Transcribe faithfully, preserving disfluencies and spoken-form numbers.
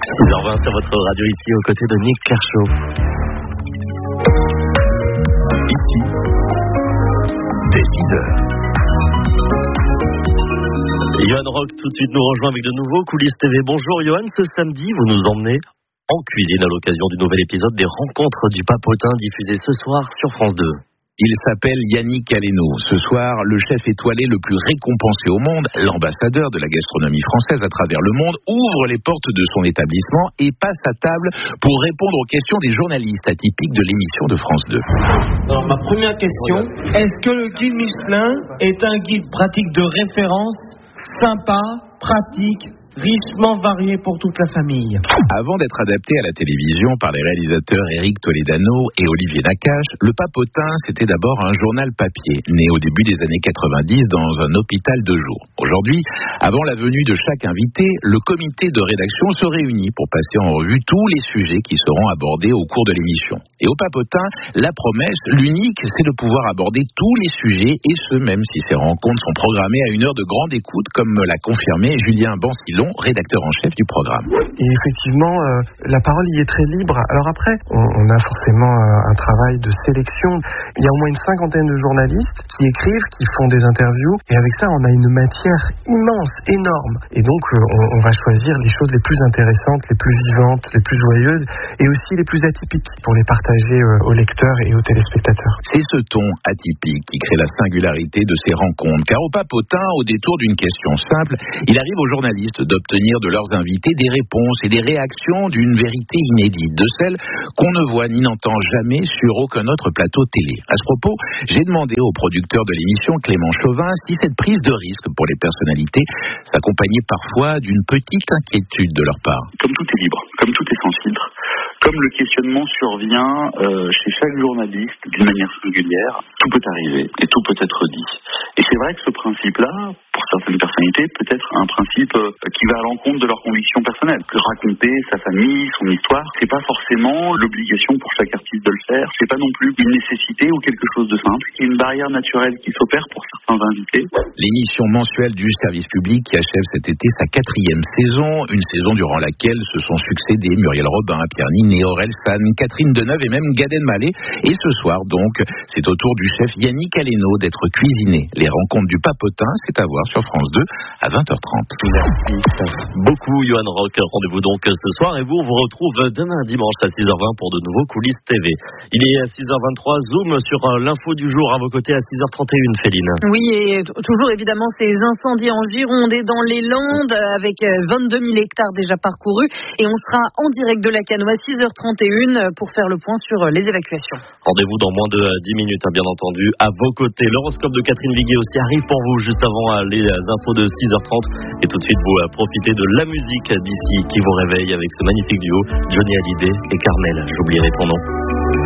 six heures vingt sur votre radio ici aux côtés de Nick Kershaw. Ici, dès six heures. Johan Rock tout de suite nous rejoint avec de nouveaux coulisses T V. Bonjour Johan, ce samedi vous nous emmenez en cuisine à l'occasion du nouvel épisode des Rencontres du Papotin diffusé ce soir sur France deux. Il s'appelle Yannick Aleno. Ce soir, le chef étoilé le plus récompensé au monde, l'ambassadeur de la gastronomie française à travers le monde, ouvre les portes de son établissement et passe à table pour répondre aux questions des journalistes atypiques de l'émission de France deux. Alors, ma première question, est-ce que le guide Michelin est un guide pratique de référence, sympa, pratique, richement varié pour toute la famille? Avant d'être adapté à la télévision par les réalisateurs Éric Toledano et Olivier Nakache, Le Papotin, c'était d'abord un journal papier, né au début des années quatre-vingt-dix dans un hôpital de jour. Aujourd'hui, avant la venue de chaque invité, le comité de rédaction se réunit pour passer en revue tous les sujets qui seront abordés au cours de l'émission. Et au Papotin, la promesse, l'unique, c'est de pouvoir aborder tous les sujets, et ce, même si ces rencontres sont programmées à une heure de grande écoute, comme me l'a confirmé Julien Bancillon, rédacteur en chef du programme. Et effectivement, euh, la parole y est très libre. Alors après, on, on a forcément euh, un travail de sélection. Il y a au moins une cinquantaine de journalistes qui écrivent, qui font des interviews, et avec ça, on a une matière immense, énorme. Et donc, euh, on, on va choisir les choses les plus intéressantes, les plus vivantes, les plus joyeuses, et aussi les plus atypiques pour les partager euh, aux lecteurs et aux téléspectateurs. C'est ce ton atypique qui crée la singularité de ces rencontres. Car au Papotin, au détour d'une question simple, il arrive aux journalistes d'obtenir de leurs invités des réponses et des réactions d'une vérité inédite, de celle qu'on ne voit ni n'entend jamais sur aucun autre plateau télé. À ce propos, j'ai demandé au producteur de l'émission, Clément Chauvin, si cette prise de risque pour les personnalités s'accompagnait parfois d'une petite inquiétude de leur part. Comme tout est libre, comme tout est sans filtre, comme le questionnement survient euh, chez chaque journaliste d'une manière singulière, tout peut arriver et tout peut être dit. Et c'est vrai que ce principe-là, pour certaines personnalités, peut être un principe euh, qui va à l'encontre de leurs convictions personnelles. Que raconter sa famille, son histoire, c'est pas forcément l'obligation pour chaque artiste de le faire. C'est pas non plus une nécessité ou quelque chose de simple. Il y a une barrière naturelle qui s'opère pour certains invités. L'émission mensuelle du service public qui achève cet été sa quatrième saison, une saison durant laquelle se sont succédés Muriel Robin, Pierre Ninet, Aurel San, Catherine Deneuve et même Gad Elmaleh. Et ce soir donc, c'est au tour du chef Yannick Aleno d'être cuisiné. Les Rencontres du Papotin, c'est à voir sur France deux à vingt heures trente. Merci beaucoup Johan Rock. Rendez-vous donc ce soir et vous, on vous retrouve demain dimanche à six heures vingt pour de nouveaux coulisses T V. Il est à six heures vingt-trois, zoom sur l'info du jour à vos côtés à six heures trente et une, Féline. Oui, et t- toujours évidemment ces incendies en Gironde et dans les Landes avec vingt-deux mille hectares déjà parcourus, et on sera en direct de la Cano à six heures trente et une pour faire le point sur les évacuations. Rendez-vous dans moins de dix minutes, bien entendu, à vos côtés. L'horoscope de Catherine Viguier aussi arrive pour vous juste avant les infos de six heures trente. Et tout de suite, vous profitez de la musique d'ici qui vous réveille avec ce magnifique duo, Johnny Hallyday et Carmel. J'oublierai ton nom.